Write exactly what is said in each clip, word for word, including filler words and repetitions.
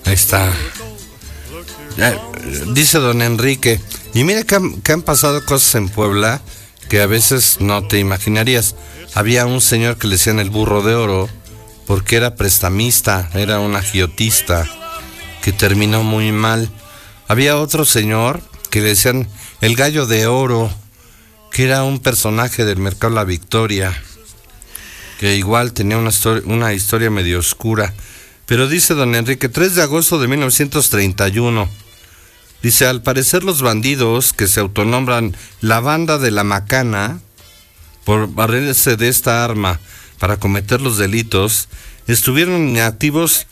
Ahí está. Eh, dice don Enrique, y mire que han, que han pasado cosas en Puebla que a veces no te imaginarías. Había un señor que le decían el burro de oro porque era prestamista, era un agiotista que terminó muy mal. Había otro señor que le decían el gallo de oro, que era un personaje del mercado La Victoria, que igual tenía una historia, una historia medio oscura. Pero dice don Enrique, tres de agosto de mil novecientos treinta y uno, dice, al parecer los bandidos que se autonombran la banda de la Macana, por valerse de esta arma para cometer los delitos, estuvieron inactivos,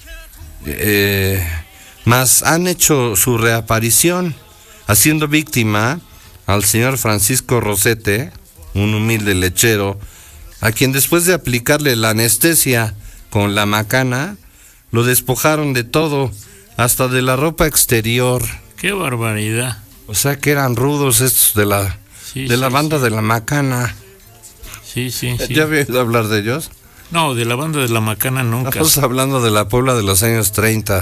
eh, mas han hecho su reaparición, haciendo víctima al señor Francisco Rosete, un humilde lechero, a quien después de aplicarle la anestesia con la Macana, lo despojaron de todo, hasta de la ropa exterior. ¡Qué barbaridad! O sea que eran rudos estos de la, sí, de sí, la banda sí. de la Macana. Sí, sí, sí. ¿Ya había oído hablar de ellos? No, de la banda de la Macana nunca. Estamos hablando de la Puebla de los años treinta.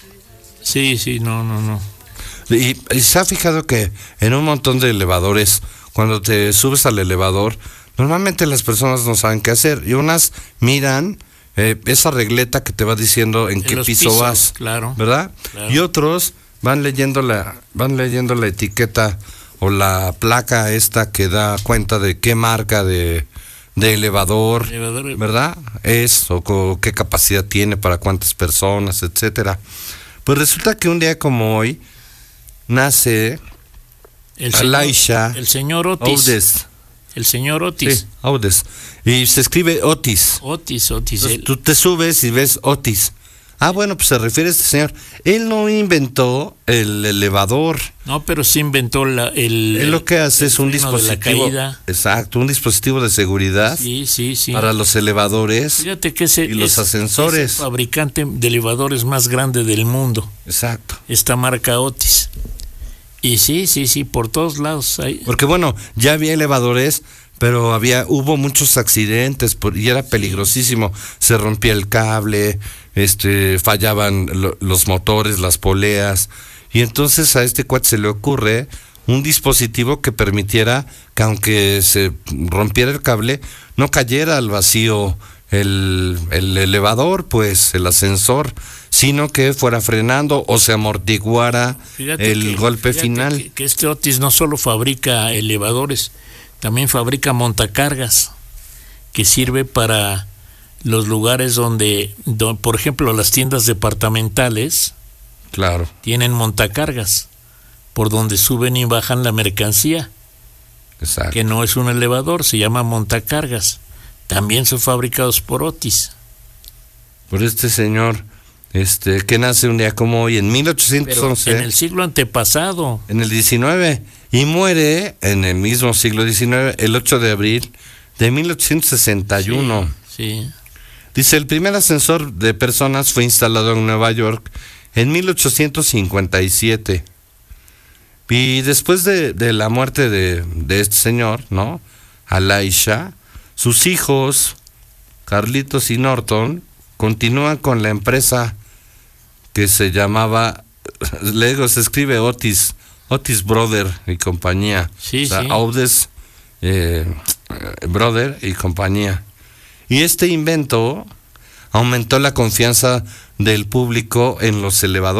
Sí, sí, no, no, no. Y, y se ha fijado que en un montón de elevadores, cuando te subes al elevador, normalmente las personas no saben qué hacer. Y unas miran eh, esa regleta que te va diciendo en, en qué piso pisos, vas, claro, ¿verdad? Claro. Y otros van leyendo la, van leyendo la etiqueta o la placa esta que da cuenta de qué marca de, de elevador, elevador, ¿verdad? Es, o, o qué capacidad tiene para cuántas personas, etcétera. Pues resulta que un día como hoy nace el señor, Alaisha el señor Otis. Audes. El señor Otis. Sí, Audes. Y se escribe Otis. Otis, Otis. Entonces, tú te subes y ves Otis. Ah, bueno, pues se refiere a este señor. Él no inventó el elevador. No, pero sí inventó la, el... Él lo que hace es un dispositivo... De la caída. Exacto, un dispositivo de seguridad. Sí, sí, sí. Para los elevadores. Fíjate que ese, y los es, ascensores. Es el fabricante de elevadores más grande del mundo. Exacto. Esta marca Otis. Y sí, sí, sí, por todos lados hay. Porque bueno, ya había elevadores, pero había hubo muchos accidentes por, y era peligrosísimo. Se rompía el cable, este, fallaban lo, los motores, las poleas. Y entonces a este cuate se le ocurre un dispositivo que permitiera que aunque se rompiera el cable, no cayera al vacío el, el elevador, pues el ascensor, sino que fuera frenando o se amortiguara fíjate el que, golpe final. Que, que este Otis no solo fabrica elevadores, también fabrica montacargas, que sirve para los lugares donde, donde, por ejemplo, las tiendas departamentales, claro, tienen montacargas, por donde suben y bajan la mercancía. Exacto. Que no es un elevador, se llama montacargas. También son fabricados por Otis. Por este señor, este, que nace un día como hoy, en mil ochocientos once. Pero en el siglo antepasado. En el diecinueve. Y muere en el mismo siglo diecinueve, el ocho de abril de mil ochocientos sesenta y uno. Sí, sí. Dice, el primer ascensor de personas fue instalado en Nueva York en mil ochocientos cincuenta y siete. Y después de, de la muerte de, de este señor, ¿no? Alaisha, sus hijos, Carlitos y Norton, continúan con la empresa que se llamaba, luego se escribe Otis, Otis Brother y compañía. Sí, o sea, sí. Audes eh, Brother y compañía. Y este invento aumentó la confianza del público en los elevadores.